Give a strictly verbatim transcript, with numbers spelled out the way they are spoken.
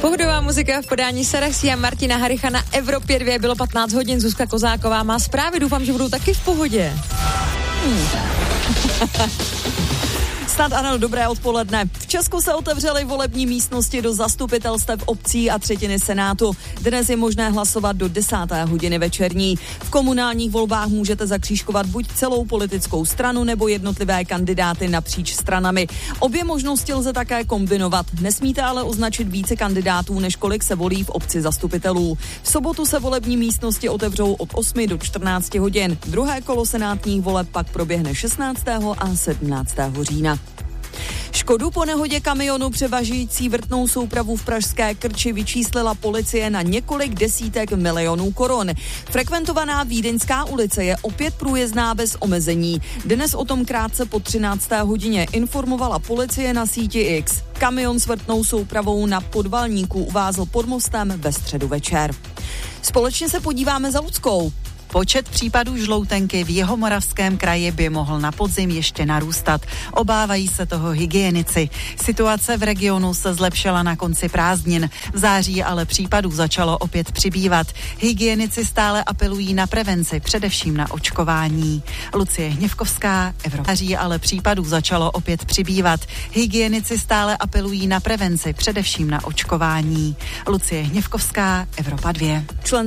Pohodová muzika v podání Saraxi a Martina Haricha na Evropě dva, bylo patnáct hodin, Zuzka Kozáková má zprávy, doufám, že budou taky v pohodě. Hmm. Snad ano, dobré odpoledne. V Česku se otevřely volební místnosti do zastupitelstev obcí a třetiny Senátu. Dnes je možné hlasovat do desáté hodiny večerní. V komunálních volbách můžete zakřížkovat buď celou politickou stranu nebo jednotlivé kandidáty napříč stranami. Obě možnosti lze také kombinovat. Nesmíte ale označit více kandidátů, než kolik se volí v obci zastupitelů. V sobotu se volební místnosti otevřou od osmi do čtrnácti hodin. Druhé kolo senátních voleb pak proběhne šestnáctého a sedmnáctého října. Škodu po nehodě kamionu převažující vrtnou soupravu v pražské Krči vyčíslila policie na několik desítek milionů korun. Frekventovaná Vídeňská ulice je opět průjezdná bez omezení. Dnes o tom krátce po třinácté hodině informovala policie na síti X. Kamion s vrtnou soupravou na Podvalníku uvázl pod mostem ve středu večer. Společně se podíváme za Ludskou. Počet případů žloutenky v Jihomoravském kraji by mohl na podzim ještě narůstat. Obávají se toho hygienici. Situace v regionu se zlepšila na konci prázdnin. V září ale případů začalo opět přibývat. Hygienici stále apelují na prevenci, především na očkování. Lucie Hněvkovská, Evropa. V září ale případů začalo opět přibývat. Hygienici stále apelují na prevenci, především na očkování. Lucie Hněvkovská, Evropa dva. Člen